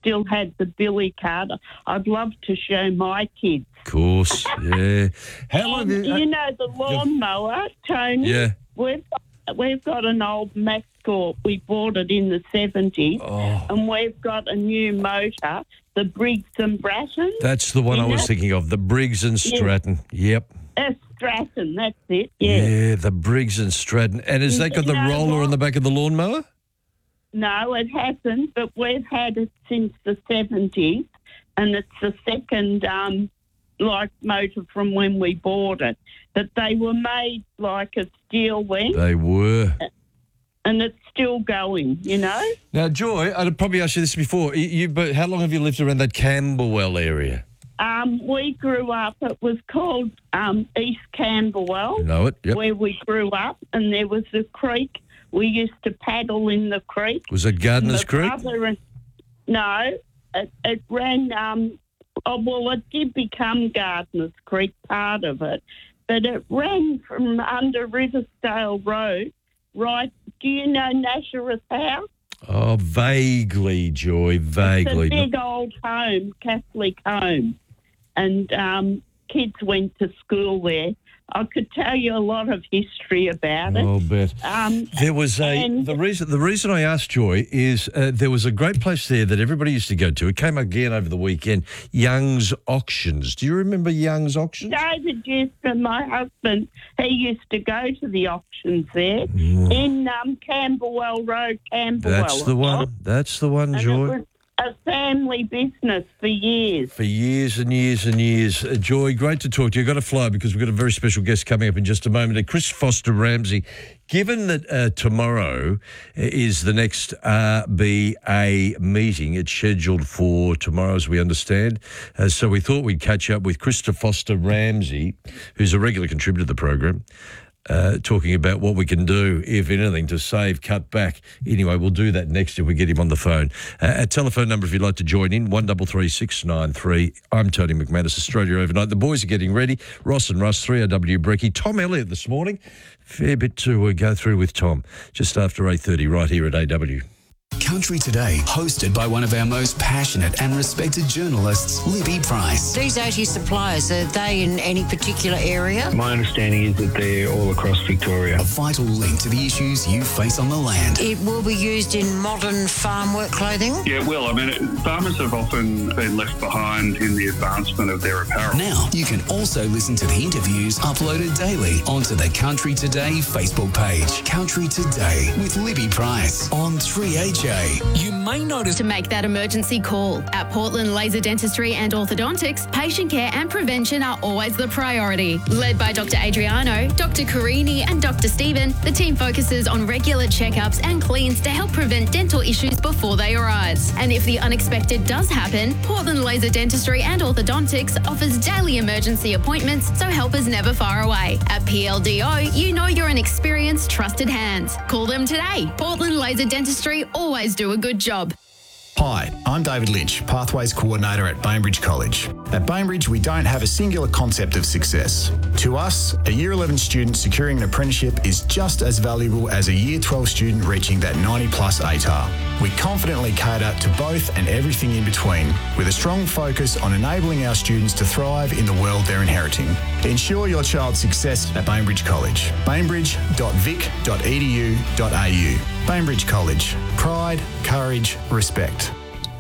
still had the billy cart, I'd love to show my kids. Of course, yeah. How long? You know the lawnmower, Tony? Yeah. We've got an old Mascot. We bought it in the 70s, and we've got a new motor, the Briggs and Stratton. That's the one I was thinking of, the Briggs and Stratton. Yep. Stratton, that's it, yeah. Yeah, the Briggs and Stratton. And has that got the roller on the back of the lawnmower? No, it hasn't, but we've had it since the 70s, and it's the second motor from when we bought it. But they were made like a steel then. They were. And it's still going, you know. Now, Joy, I'd probably asked you this before. But how long have you lived around that Camberwell area? We grew up, it was called East Camberwell. You know it, yep. Where we grew up, and there was a creek. We used to paddle in the creek. Was it Gardiner's Creek? No, it ran, it did become Gardiner's Creek, part of it, but it ran from under Riversdale Road, right. Do you know Nazareth House? Oh, vaguely, Joy, vaguely. It's a big old home, Catholic home, and kids went to school there. I could tell you a lot of history about it. I'll bet. There was the reason I asked Joy is there was a great place there that everybody used to go to. It came again over the weekend, Young's Auctions. Do you remember Young's Auctions? David Houston, my husband, he used to go to the auctions there in Camberwell Road, Camberwell. That's the one, Joy. It was a family business for years. For years and years and years. Joy, great to talk to you. I've got to fly because we've got a very special guest coming up in just a moment. Chris Foster Ramsey. Given that tomorrow is the next RBA meeting, it's scheduled for tomorrow, as we understand. So we thought we'd catch up with Chris Foster Ramsey, who's a regular contributor to the program. Talking about what we can do, if anything, to save, cut back. Anyway, we'll do that next if we get him on the phone. A telephone number if you'd like to join in, 133693. I'm Tony McManus, Australia Overnight. The boys are getting ready. Ross and Russ, 3RW Brekkie. Tom Elliott this morning. Fair bit to go through with Tom just after 8:30 right here at AW. Country Today, hosted by one of our most passionate and respected journalists, Libby Price. These 80 suppliers, are they in any particular area? My understanding is that they're all across Victoria. A vital link to the issues you face on the land. It will be used in modern farm work clothing? Yeah, well, I mean, farmers have often been left behind in the advancement of their apparel. Now, you can also listen to the interviews uploaded daily onto the Country Today Facebook page. Country Today with Libby Price on 3AJ. You may notice to make that emergency call. At Portland Laser Dentistry and Orthodontics, patient care and prevention are always the priority. Led by Dr. Adriano, Dr. Carini and Dr. Stephen, the team focuses on regular checkups and cleans to help prevent dental issues before they arise. And if the unexpected does happen, Portland Laser Dentistry and Orthodontics offers daily emergency appointments, so help is never far away. At PLDO, you know you're in experienced, trusted hands. Call them today. Portland Laser Dentistry always do a good job. Hi, I'm David Lynch, Pathways Coordinator at Bainbridge College. At Bainbridge, we don't have a singular concept of success. To us, a Year 11 student securing an apprenticeship is just as valuable as a Year 12 student reaching that 90+ ATAR. We confidently cater to both and everything in between, with a strong focus on enabling our students to thrive in the world they're inheriting. Ensure your child's success at Bainbridge College. bainbridge.vic.edu.au. Bainbridge College. Pride, courage, respect.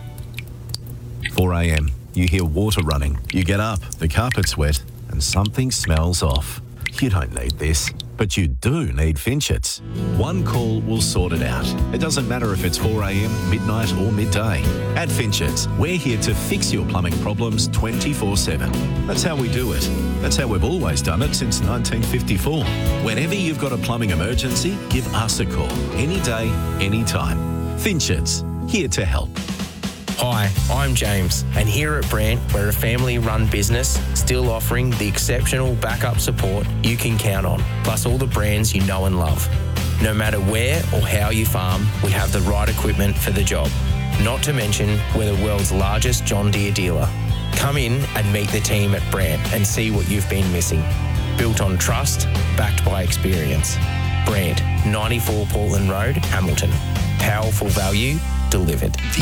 4 a.m. You hear water running. You get up, the carpet's wet, and something smells off. You don't need this, but you do need Finchets. One call will sort it out. It doesn't matter if it's 4 a.m, midnight or midday. At Finchets, we're here to fix your plumbing problems 24/7. That's how we do it. That's how we've always done it since 1954. Whenever you've got a plumbing emergency, give us a call. Any day, any time. Finchets, here to help. Hi, I'm James, and here at Brandt, we're a family-run business still offering the exceptional backup support you can count on, plus all the brands you know and love. No matter where or how you farm, we have the right equipment for the job. Not to mention, we're the world's largest John Deere dealer. Come in and meet the team at Brandt and see what you've been missing. Built on trust, backed by experience. Brandt, 94 Portland Road, Hamilton. Powerful value delivered.